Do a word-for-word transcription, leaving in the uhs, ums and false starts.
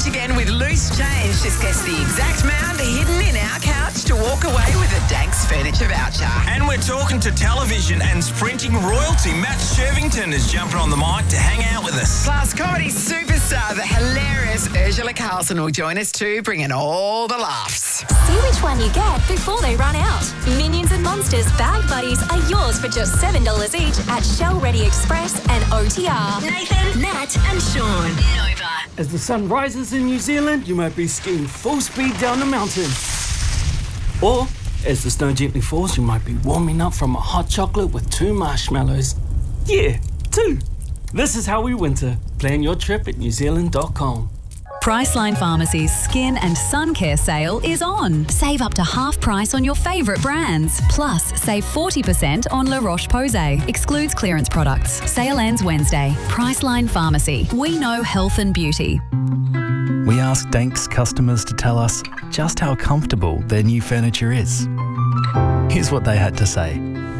again with Loose Change. Just guess the exact amount hidden in our couch to walk away with a Danks furniture voucher. And we're talking to television and sprinting royalty. Matt Shervington is jumping on the mic to hang out with us. Plus, comedy superstar, the hilarious Ursula Carlson will join us too, bringing all the laughs. See which one you get before they run out. Minions and Monsters Bag Buddies are yours for just seven dollars each at Shell Ready Express and O T R. Nathan, Nat and Sean. Nova. As the sun rises in New Zealand, you might be skiing full speed down the mountain. Or, as the snow gently falls, you might be warming up from a hot chocolate with two marshmallows. Yeah, two. This is how we winter. Plan your trip at new zealand dot com. Priceline Pharmacy's Skin and Sun Care sale is on. Save up to half price on your favourite brands. Plus, save forty percent on La Roche-Posay. Excludes clearance products. Sale ends Wednesday. Priceline Pharmacy. We know health and beauty. We asked Danks customers to tell us just how comfortable their new furniture is. Here's what they had to say.